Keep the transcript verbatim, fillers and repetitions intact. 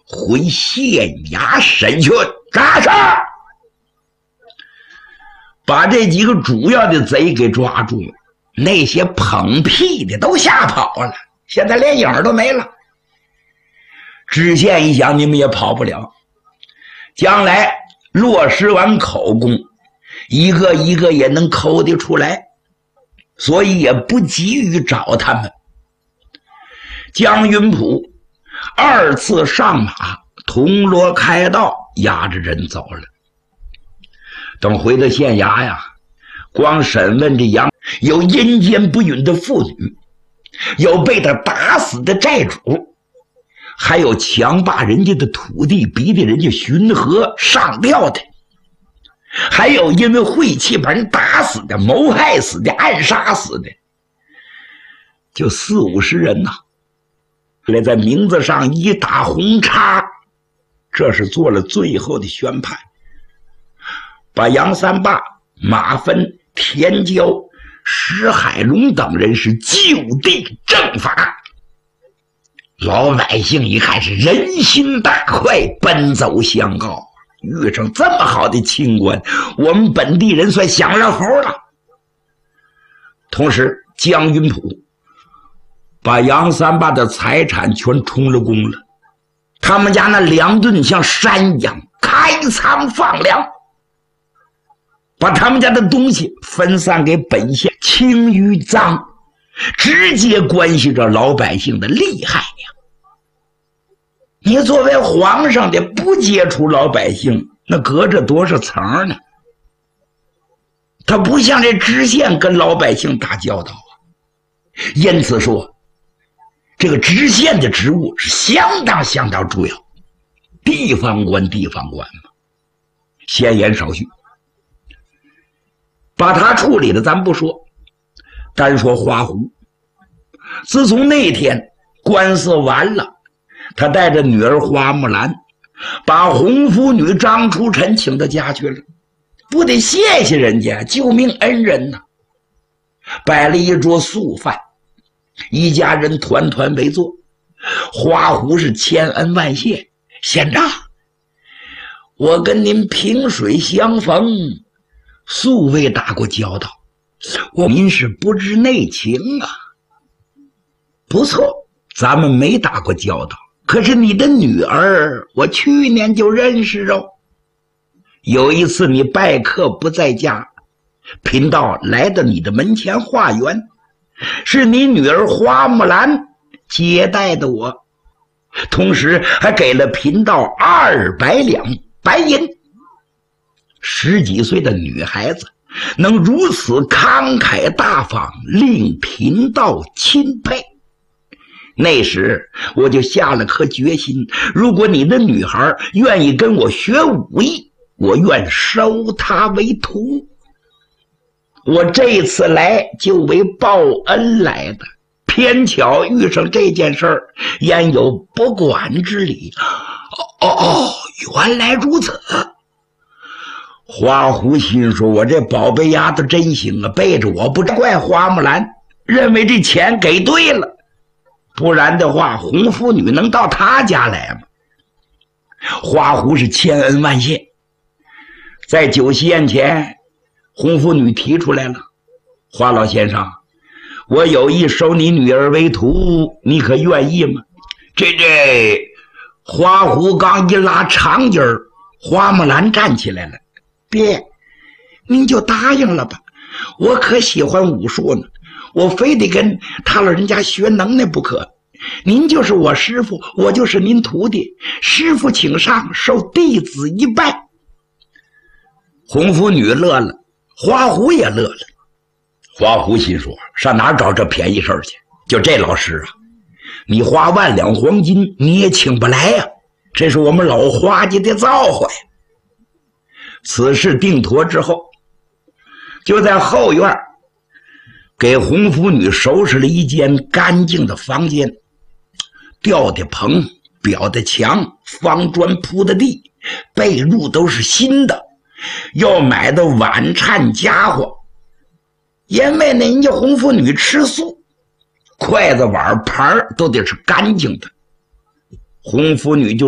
回县衙审讯。扎上，把这几个主要的贼给抓住了，那些捧屁的都吓跑了，现在连影都没了。知县一想，你们也跑不了，将来落实完口供，一个一个也能抠得出来，所以也不急于找他们。江云普二次上马，铜锣开道，押着人走了。等回到县衙呀，光审问这杨，有阴间不允的妇女，有被他打死的债主，还有强霸人家的土地，逼得人家巡河上吊的，还有因为晦气把人打死的、谋害死的、暗杀死的，就四五十人呐。来在名字上一打红叉，这是做了最后的宣判，把杨三霸、马芬、田娇、石海龙等人是就地正法。老百姓一看是人心大快，奔走相告，遇上这么好的清官，我们本地人算享了福了。同时江云普把杨三霸的财产全充了公了，他们家那粮顿像山一样开仓放粮，把他们家的东西分散给本县，轻于赃，直接关系着老百姓的利害呀。你作为皇上的不接触老百姓，那隔着多少层呢？他不像这知县跟老百姓打交道啊。因此说这个知县的职务是相当相当重要，地方官地方官嘛。闲言少叙，把他处理的咱不说，单说花狐。自从那天官司完了，他带着女儿花木兰把红拂女张初晨请到家去了，不得谢谢人家救命恩人呐。摆了一桌素饭，一家人团团围坐，花狐是千恩万谢。县长，我跟您萍水相逢，素未打过交道，我您是不知内情啊。不错，咱们没打过交道，可是你的女儿我去年就认识哦。有一次你拜客不在家，贫道来到你的门前化缘，是你女儿花木兰接待的我，同时还给了贫道二百两白银。十几岁的女孩子能如此慷慨大方，令贫道钦佩。那时我就下了颗决心，如果你的女孩愿意跟我学武艺，我愿收她为徒。我这次来就为报恩来的，偏巧遇上这件事儿，焉有不管之理？哦哦，原来如此。花狐心说，我这宝贝丫头真行啊，背着我不怪花木兰，认为这钱给对了，不然的话红拂女能到他家来吗？花狐是千恩万谢。在酒席宴前，红拂女提出来了，花老先生，我有意收你女儿为徒，你可愿意吗？这这花狐刚一拉长音儿，花木兰站起来了，别，您就答应了吧，我可喜欢武术呢，我非得跟他老人家学能耐不可。您就是我师傅，我就是您徒弟，师傅请上，受弟子一拜。红拂女乐了，花狐也乐了。花狐心说，上哪找这便宜事儿去？就这老师啊，你花万两黄金你也请不来呀、啊，这是我们老花家的造化呀。此事定妥之后，就在后院给红拂女收拾了一间干净的房间，吊的棚，裱的墙，方砖铺的地，被褥都是新的，要买的碗铲家伙，因为呢人家红拂女吃素，筷子碗盘都得是干净的。红拂女就